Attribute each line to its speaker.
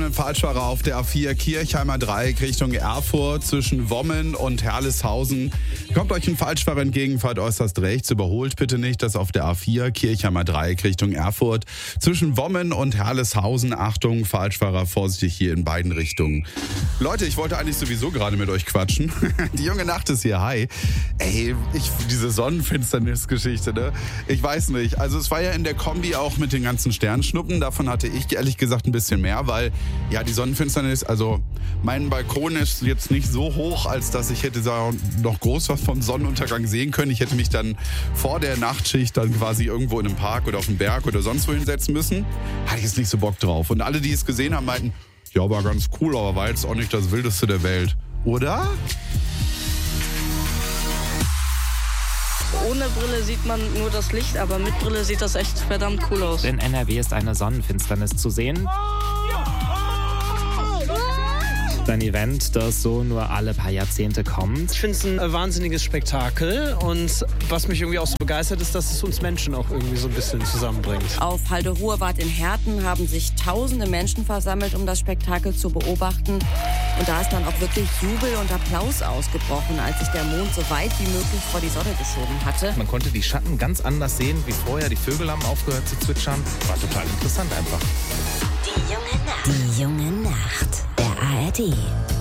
Speaker 1: einen Falschfahrer auf der A4 Kirchheimer Dreieck Richtung Erfurt zwischen Wommen und Herleshausen. Kommt euch ein Falschfahrer entgegen, fahrt äußerst rechts, überholt bitte nicht. Das auf der A4 Kirchheimer Dreieck Richtung Erfurt zwischen Wommen und Herleshausen. Achtung, Falschfahrer, vorsichtig hier in beiden Richtungen. Leute, ich wollte eigentlich sowieso gerade mit euch quatschen. Die junge Nacht ist hier, hi. Ey, diese Sonnenfinsternis-Geschichte, ne? Ich weiß nicht. Also es war ja in der Kombi auch mit den ganzen Sternschnuppen. Davon hatte ich ehrlich gesagt ein bisschen mehr, weil ja die Sonnenfinsternis, also mein Balkon ist jetzt nicht so hoch, als dass ich hätte da noch groß was vom Sonnenuntergang sehen können. Ich hätte mich dann vor der Nachtschicht dann quasi irgendwo in einem Park oder auf dem Berg oder sonst wo hinsetzen müssen. Hatte ich jetzt nicht so Bock drauf. Und alle, die es gesehen haben, meinten, ja, war ganz cool, aber war jetzt auch nicht das Wildeste der Welt. Oder?
Speaker 2: Ohne Brille sieht man nur das Licht, aber mit Brille sieht das echt verdammt cool aus.
Speaker 3: In NRW ist eine Sonnenfinsternis zu sehen. Ein Event, das so nur alle paar Jahrzehnte kommt.
Speaker 4: Ich finde es ein wahnsinniges Spektakel und was mich irgendwie auch so begeistert ist, dass es uns Menschen auch irgendwie so ein bisschen zusammenbringt.
Speaker 5: Auf Halde-Ruhrwart in Herten haben sich tausende Menschen versammelt, um das Spektakel zu beobachten. Und da ist dann auch wirklich Jubel und Applaus ausgebrochen, als sich der Mond so weit wie möglich vor die Sonne geschoben hatte.
Speaker 6: Man konnte die Schatten ganz anders sehen wie vorher. Die Vögel haben aufgehört zu zwitschern. War total interessant einfach.
Speaker 7: Die junge Nacht. Der ARD